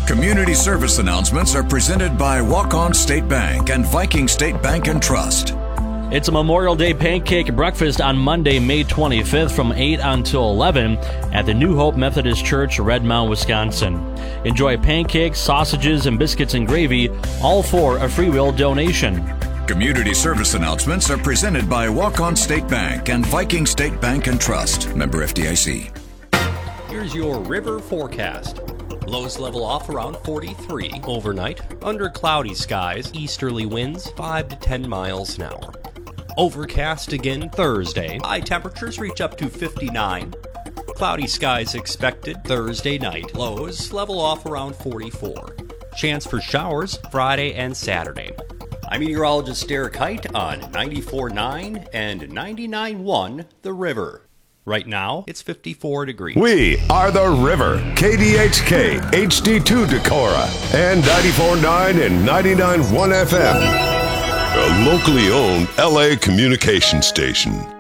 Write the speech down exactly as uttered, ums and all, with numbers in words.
Community service announcements are presented by Walk-On State Bank and Viking State Bank and Trust. It's a Memorial Day pancake breakfast on Monday, May twenty-fifth from eight until eleven at the New Hope Methodist Church, Red Mound, Wisconsin. Enjoy pancakes, sausages, and biscuits and gravy, all for a free will donation. Community service announcements are presented by Walk-On State Bank and Viking State Bank and Trust. Member F D I C. Here's your river forecast. Lows level off around forty-three overnight. Under cloudy skies, easterly winds five to ten miles an hour. Overcast again Thursday. High temperatures reach up to fifty-nine. Cloudy skies expected Thursday night. Lows level off around forty-four. Chance for showers Friday and Saturday. I'm meteorologist Derek Height on ninety-four point nine and ninety-nine point one The River. Right now, it's fifty-four degrees. We are The River, K D H K, H D two Decorah, and ninety-four point nine and ninety-nine point one F M. A locally owned L A communication station.